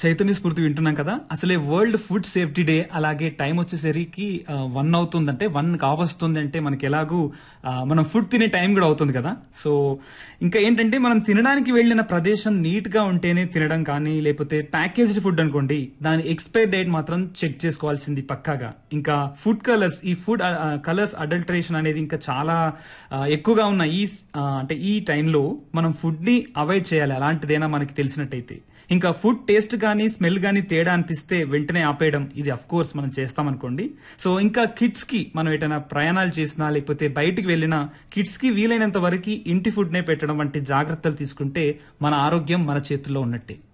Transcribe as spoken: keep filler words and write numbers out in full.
చైతన్య స్ఫూర్తి వింటున్నాం కదా. అసలే వరల్డ్ ఫుడ్ సేఫ్టీ డే, అలాగే టైం వచ్చేసరికి వన్ అవుతుందంటే వన్ కావస్తుంది అంటే మనకి ఎలాగూ ఆ, మనం ఫుడ్ తినే టైం కూడా అవుతుంది కదా. సో ఇంకా ఏంటంటే మనం తినడానికి వెళ్ళిన ప్రదేశం నీట్ గా ఉంటేనే తినడం కానీ, లేకపోతే ప్యాకేజ్డ్ ఫుడ్ అనుకోండి దాని ఎక్స్పైర్ డేట్ మాత్రం చెక్ చేసుకోవాల్సింది పక్కాగా. ఇంకా ఫుడ్ కలర్స్, ఈ ఫుడ్ కలర్స్ అడల్టరేషన్ అనేది ఇంకా చాలా ఆ, ఎక్కువగా ఉన్న ఈ ఆ, అంటే ఈ టైంలో మనం ఫుడ్ ని అవాయిడ్ చేయాలి, అలాంటిదేనా మనకి తెలిసినట్టయితే. ఇంకా ఫుడ్ టేస్ట్ కానీ స్మెల్ కానీ తేడా అనిపిస్తే వెంటనే ఆపేయడం, ఇది అఫ్ కోర్స్ మనం చేస్తాం అనుకోండి. సో ఇంకా కిడ్స్ కి మనం ఎటైనా ప్రయాణాలు చేసినా, లేకపోతే బయటికి వెళ్ళినా కిడ్స్ కి వీలైనంత వరకు ఇంటి ఫుడ్ నే పెట్టడం వంటి జాగ్రత్తలు తీసుకుంటే మన ఆరోగ్యం మన చేతుల్లో ఉన్నట్టే.